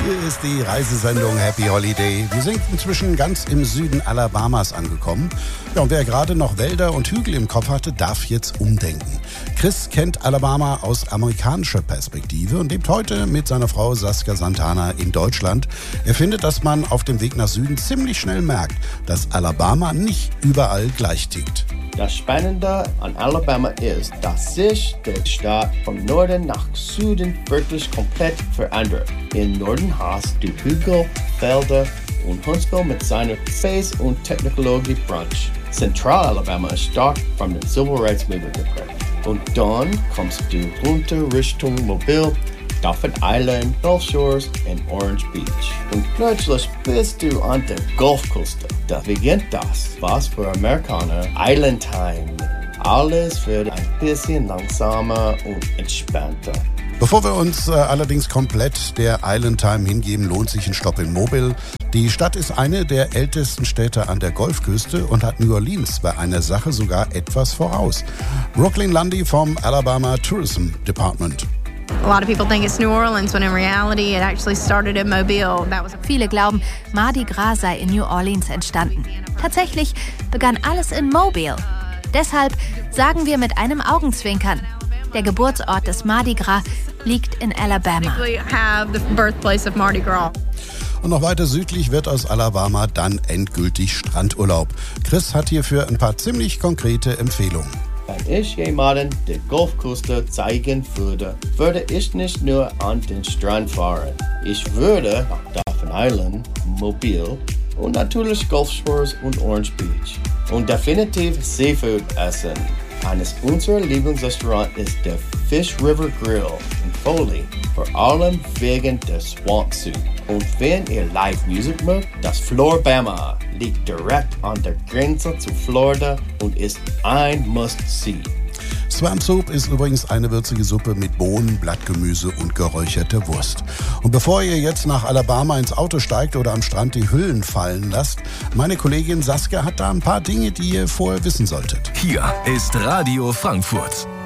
Hier ist die Reisesendung Happy Holiday. Wir sind inzwischen ganz im Süden Alabamas angekommen. Ja, und wer gerade noch Wälder und Hügel im Kopf hatte, darf jetzt umdenken. Chris kennt Alabama aus amerikanischer Perspektive und lebt heute mit seiner Frau Saskia Santana in Deutschland. Er findet, dass man auf dem Weg nach Süden ziemlich schnell merkt, dass Alabama nicht überall gleich tickt. Das Spannende an Alabama ist, dass sich der Staat vom Norden nach Süden wirklich komplett verändert. Im Norden hast du Hügel, Felder und Huntsville mit seiner Space- und Technologie-Branche. Zentral-Alabama ist stark von den Civil Rights Movement geprägt. Und dann kommst du runter Richtung Mobile, Dauphin Island, Gulf Shores und Orange Beach. Und plötzlich bist du an der Golfküste. Da beginnt das, was für Amerikaner Island Time. Alles wird ein bisschen langsamer und entspannter. Bevor wir uns allerdings komplett der Island Time hingeben, lohnt sich ein Stopp in Mobile. Die Stadt ist eine der ältesten Städte an der Golfküste und hat New Orleans bei einer Sache sogar etwas voraus. Brooklyn Lundy vom Alabama Tourism Department. A lot of people think it's New Orleans, when in reality it actually started in Mobile. Viele glauben, Mardi Gras sei in New Orleans entstanden. Tatsächlich begann alles in Mobile. Deshalb sagen wir mit einem Augenzwinkern: Der Geburtsort des Mardi Gras liegt in Alabama. Have the birthplace of Mardi Gras. Und noch weiter südlich wird aus Alabama dann endgültig Strandurlaub. Chris hat hierfür ein paar ziemlich konkrete Empfehlungen. Wenn ich jemanden die Golfküste zeigen würde ich nicht nur an den Strand fahren. Ich würde nach Dauphin Island, Mobile und natürlich Gulf Shores und Orange Beach. Und definitiv Seafood essen. Eines unserer Lieblingsrestaurants ist der Fish River Grill in Foley, vor allem wegen der Swamp Soup. Und wenn ihr Live-Musik mögt, das Floribama liegt direkt an der Grenze zu Florida und ist ein Must-See. Swamp Soup ist übrigens eine würzige Suppe mit Bohnen, Blattgemüse und geräucherter Wurst. Und bevor ihr jetzt nach Alabama ins Auto steigt oder am Strand die Hüllen fallen lasst, meine Kollegin Saskia hat da ein paar Dinge, die ihr vorher wissen solltet. Hier ist Radio Frankfurt.